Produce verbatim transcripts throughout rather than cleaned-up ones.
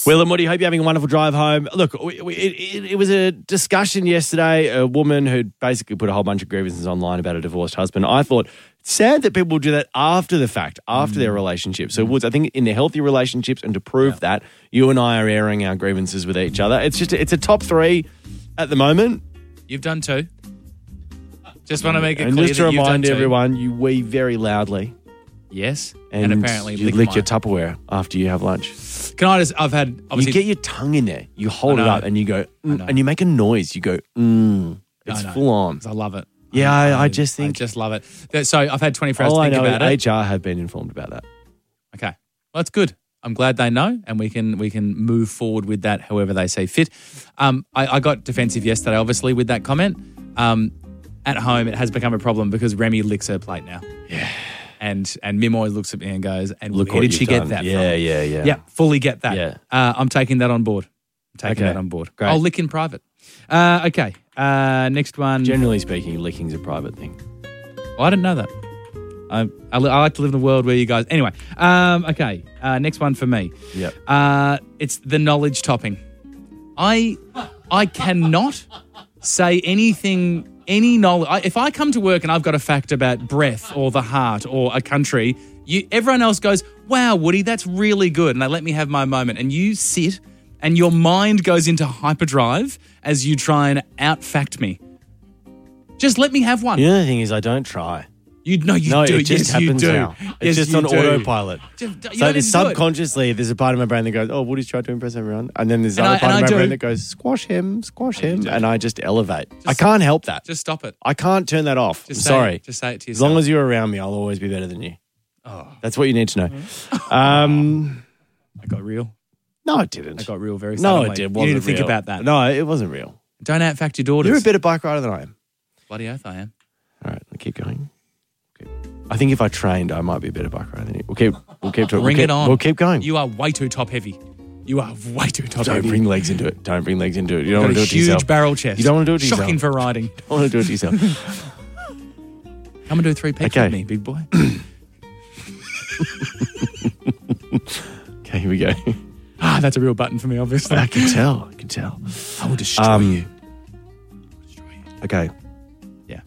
Will and Woody, hope you're having a wonderful drive home. Look, we, we, it, it, it was a discussion yesterday, a woman who'd basically put a whole bunch of grievances online about a divorced husband. I thought, it's sad that people do that after the fact, after mm. their relationship. So, Woods, I think in their healthy relationships, and to prove yeah. that, you and I are airing our grievances with each other. It's just, it's a top three at the moment. You've done two. Just want to make it and clear just to that you've remind done everyone, you wee very loudly. Yes, and, and apparently you lick, lick mine. your Tupperware after you have lunch. Can I just? I've had obviously. You get your tongue in there. You hold it up and you go, mm, and you make a noise. You go, mm. It's full on. I love it. Yeah, I, I, I just think. I just love it. So I've had twenty-four hours to think I know about it. H R have been informed about that. Okay, well, that's good. I'm glad they know, and we can we can move forward with that however they see fit. Um, I, I got defensive yesterday, obviously, with that comment. Um, at home, it has become a problem because Remy licks her plate now. Yeah. And and Mim always looks at me and goes, and Look where did she done. get that yeah, from? Yeah, yeah, yeah. fully get that. Yeah. Uh, I'm taking that on board. I'm taking okay. that on board. Great. I'll lick in private. Uh, okay. Uh, next one. Generally speaking, licking's a private thing. Well, I didn't know that. I, I, I like to live in a world where you guys... Anyway. Um, okay. Uh, next one for me. Yep. Uh, it's the knowledge topping. I I cannot say anything... Any knowledge, if I come to work and I've got a fact about breath or the heart or a country, you, everyone else goes, wow, Woody, that's really good. And they let me have my moment. And you sit and your mind goes into hyperdrive as you try and out-fact me. Just let me have one. The other thing is I don't try. You No, you no, do. it just yes, happens you do. now. It's yes, just you on do. autopilot. Just, you so don't subconsciously, there's a part of my brain that goes, oh, Woody's tried to impress everyone. And then there's and another I, part of I my do. brain that goes, squash him, squash him. do. And I just elevate. Just, I can't help that. Just stop it. I can't turn that off. Just I'm say sorry. It. Just say it to As yourself. long as you're around me, I'll always be better than you. Oh. That's what you need to know. um, I got real. No, it didn't. I got real very No, suddenly. it did. You need to Wasn't think real. about that. No, it wasn't real. Don't out-fact your daughters. You're a better bike rider than I am. Bloody oath I am. All right, we'll keep going. Okay. I think if I trained, I might be a better bike rider than you. We'll keep, we'll keep talking. Bring we'll it keep, on. We'll keep going. You are way too top heavy. You are way too top Don't heavy. bring legs into it. Don't bring legs into it. You don't Got want to a do it to huge yourself. barrel chest. You don't want to do it to yourself. Shocking for riding. You don't want to do it to yourself. Come and do three peaks Okay. with me, big boy. Okay, here we go. Ah, that's a real button for me, obviously. I can tell. I can tell. I will destroy Um, you. Destroy you. Okay. Yeah.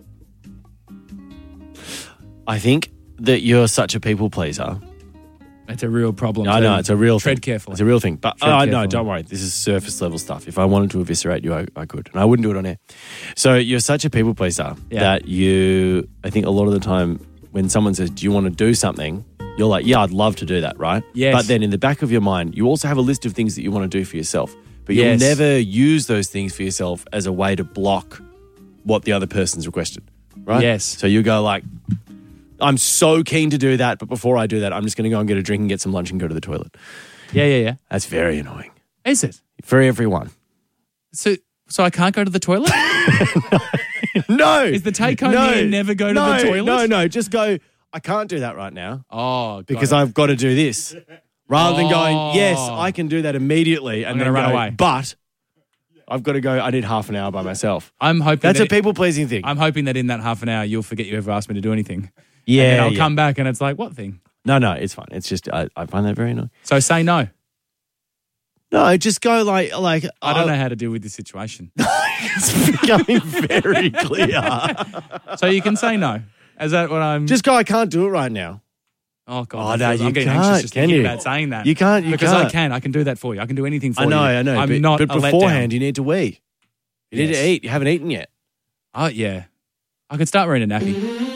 I think that you're such a people pleaser. It's a real problem. I too. know, it's a real Tread thing. carefully. It's a real thing. But Tread oh, no, carefully. don't worry. This is surface level stuff. If I wanted to eviscerate you, I, I could. And I wouldn't do it on air. So you're such a people pleaser Yeah. that you, I think a lot of the time when someone says, do you want to do something? You're like, yeah, I'd love to do that, right? Yes. But then in the back of your mind, you also have a list of things that you want to do for yourself. But you'll Yes. never use those things for yourself as a way to block what the other person's requested, right? Yes. So you go like, I'm so keen to do that, but before I do that, I'm just going to go and get a drink and get some lunch and go to the toilet. Yeah, yeah, yeah. That's very annoying. Is it? For everyone. So so I can't go to the toilet? No. Is the take home no, here never go to no, the toilet? No, no. Just go, I can't do that right now Oh, got because it. I've got to do this. Rather than going, Oh. yes, I can do that immediately and I'm then gonna run go, away. but I've got to go, I need half an hour by myself. I'm hoping That's that a people-pleasing thing. I'm hoping that in that half an hour you'll forget you ever asked me to do anything. yeah, And then I'll yeah. come back and it's like, what thing? No, no, it's fine. It's just, I, I find that very annoying. So say no. No, just go like, like I don't know how to deal with this situation. It's becoming very clear. So you can say no. Is that what I'm... Just go, I can't do it right now. Oh, Oh, God. no, I'm you getting can't, anxious just can thinking you? about saying that. You can't, you because can't. I can. I can do that for you. I can do anything for I know, you. I know. I'm but, not but a beforehand, letdown. you need to wee. You need Yes. to eat. You haven't eaten yet. Oh, yeah. I could start wearing a nappy.